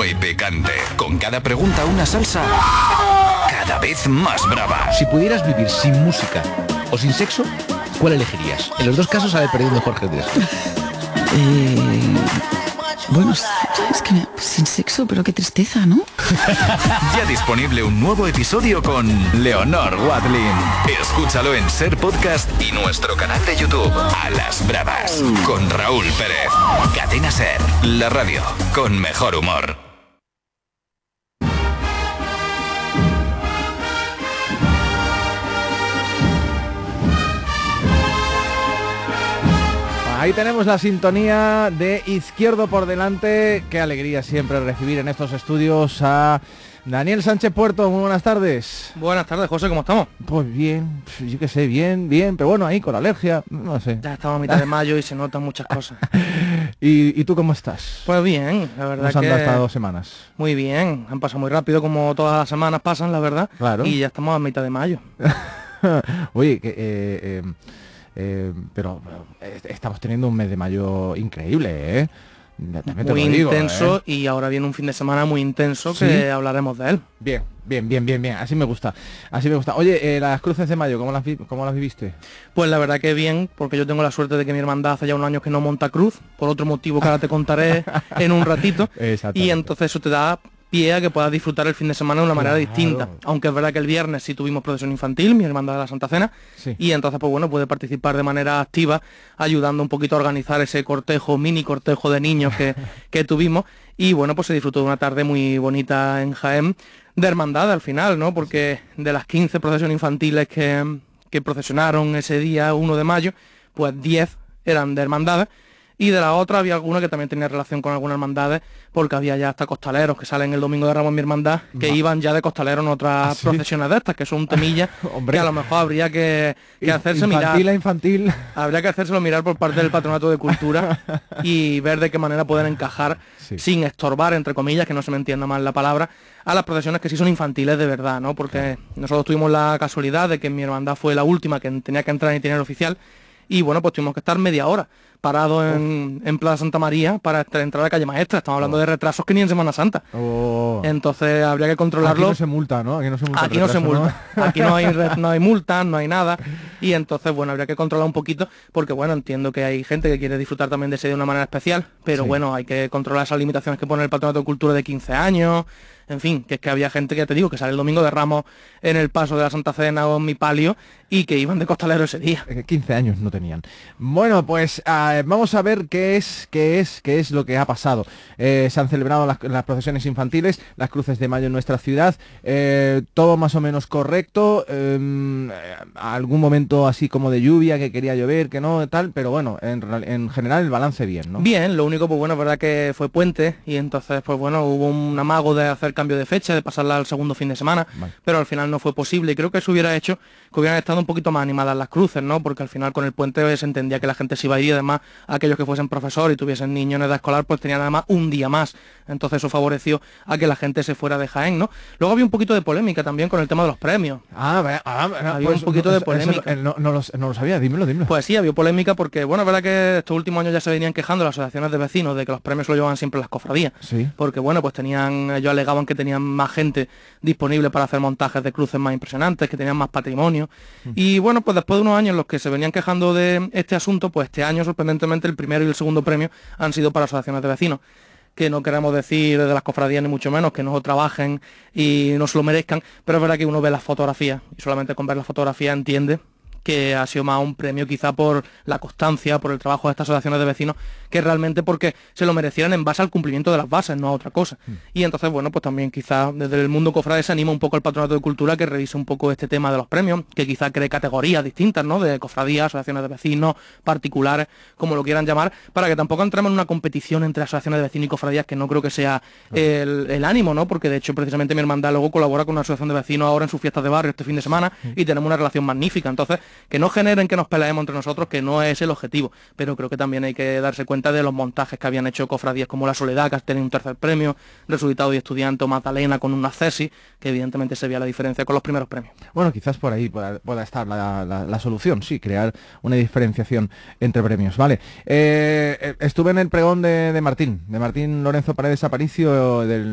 muy picante. Con cada pregunta una salsa cada vez más brava. Si pudieras vivir sin música o sin sexo, ¿cuál elegirías? En los dos casos sale perdiendo Jorge Andrés. Bueno, es que sin sexo, pero qué tristeza, ¿no? Ya disponible un nuevo episodio con Leonor Watling. Escúchalo en Ser Podcast y nuestro canal de YouTube, A las Bravas, con Raúl Pérez. Cadena Ser, la radio con mejor humor. Ahí tenemos la sintonía de Izquierdo por Delante. Qué alegría siempre recibir en estos estudios a Daniel Sánchez Puerto. Muy buenas tardes. Buenas tardes, José, ¿cómo estamos? Pues bien, yo qué sé, bien, pero bueno, ahí con la alergia, no sé. Ya estamos a mitad de mayo y se notan muchas cosas. ¿Y tú cómo estás? Pues bien, la verdad ¿Cómo que... han estado 2 semanas? Muy bien, han pasado muy rápido como todas las semanas pasan, la verdad. Claro. Y ya estamos a mitad de mayo. Oye, pero estamos teniendo un mes de mayo increíble, ¿eh? Muy intenso, y ahora viene un fin de semana muy intenso, ¿sí? Que hablaremos de él. Bien, así me gusta. Oye, las cruces de mayo, ¿cómo las viviste? Pues la verdad que bien, porque yo tengo la suerte de que mi hermandad hace ya unos años que no monta cruz, por otro motivo que ahora te contaré en un ratito, y entonces eso te da pie a que puedas disfrutar el fin de semana de una manera distinta, aunque es verdad que el viernes sí tuvimos procesión infantil, mi hermandad de la Santa Cena, y entonces pues bueno, puede participar de manera activa, ayudando un poquito a organizar ese cortejo, mini cortejo de niños que tuvimos, y bueno, pues se disfrutó de una tarde muy bonita en Jaén, de hermandad al final, ¿no? Porque de las 15 procesiones infantiles que procesionaron ese día 1 de mayo, pues 10 eran de hermandades, y de la otra había alguna que también tenía relación con algunas hermandades, porque había ya hasta costaleros que salen el domingo de Ramos en mi hermandad, que iban ya de costaleros en otras procesiones de estas, que son un temilla que a lo mejor habría que hacerse infantil. Habría que hacérselo mirar por parte del Patronato de Cultura y ver de qué manera pueden encajar sin estorbar, entre comillas, que no se me entienda mal la palabra, a las procesiones que sí son infantiles de verdad, ¿no? Porque nosotros tuvimos la casualidad de que mi hermandad fue la última que tenía que entrar en itinerario oficial, y bueno, pues tuvimos que estar media hora parado en Plaza Santa María para entrar a Calle Maestra. Estamos hablando de retrasos que ni en Semana Santa. Entonces habría que controlarlo. Aquí no se multa, ¿no? Aquí no se multa. Aquí no hay multas, no hay nada. Y entonces, bueno, habría que controlar un poquito, porque bueno, entiendo que hay gente que quiere disfrutar también de ese día de una manera especial, pero bueno, hay que controlar esas limitaciones que pone el Patronato de Cultura de 15 años. En fin, que es que había gente que ya te digo que sale el domingo de Ramos en el paso de la Santa Cena o en mi palio y que iban de costalero ese día. 15 años no tenían. Bueno, pues vamos a ver qué es lo que ha pasado. Se han celebrado las procesiones infantiles, las cruces de mayo en nuestra ciudad, todo más o menos correcto, algún momento así como de lluvia, que quería llover, que no, tal, pero bueno, en general el balance bien, ¿no? Bien, lo único, pues bueno, es verdad que fue puente y entonces, pues bueno, hubo un amago de hacer cambio de fecha, de pasarla al segundo fin de semana, pero al final no fue posible, y creo que eso hubiera hecho que hubieran estado un poquito más animadas las cruces, ¿no? Porque al final con el puente se entendía que la gente se iba a ir, y además aquellos que fuesen profesores y tuviesen niños en edad escolar, pues tenían además un día más, entonces eso favoreció a que la gente se fuera de Jaén, ¿no? Luego había un poquito de polémica también con el tema de los premios. Había un poquito de polémica. No lo sabía, dímelo. Pues sí, había polémica porque, bueno, es verdad que estos últimos años ya se venían quejando las asociaciones de vecinos de que los premios lo llevaban siempre las cofradías, porque bueno, pues ellos alegaban que tenían más gente disponible para hacer montajes de cruces más impresionantes, que tenían más patrimonio, y bueno, pues después de unos años en los que se venían quejando de este asunto, pues este año sorprendentemente el primero y el segundo premio han sido para asociaciones de vecinos, que no queremos decir de las cofradías ni mucho menos que no trabajen y no se lo merezcan, pero es verdad que uno ve las fotografías y solamente con ver las fotografías entiende que ha sido más un premio quizá por la constancia, por el trabajo de estas asociaciones de vecinos, que realmente porque se lo merecieran en base al cumplimiento de las bases, no a otra cosa. Y entonces, bueno, pues también quizá desde el mundo cofrade se anima un poco al Patronato de Cultura que revise un poco este tema de los premios, que quizá cree categorías distintas, ¿no? De cofradías, asociaciones de vecinos, particulares, como lo quieran llamar, para que tampoco entremos en una competición entre asociaciones de vecinos y cofradías, que no creo que sea el ánimo, ¿no? Porque de hecho precisamente mi hermandad luego colabora con una asociación de vecinos ahora en sus fiestas de barrio este fin de semana y tenemos una relación magnífica. Entonces, que no generen que nos peleemos entre nosotros, que no es el objetivo, pero creo que también hay que darse cuenta de los montajes que habían hecho cofradías como La Soledad, que ha tenido un tercer premio, Resucitado y Estudiante, o Magdalena con una Cesi, que evidentemente se veía la diferencia con los primeros premios. Bueno, quizás por ahí pueda estar la solución, sí, crear una diferenciación entre premios, vale. Estuve en el pregón de Martín Lorenzo Paredes Aparicio, del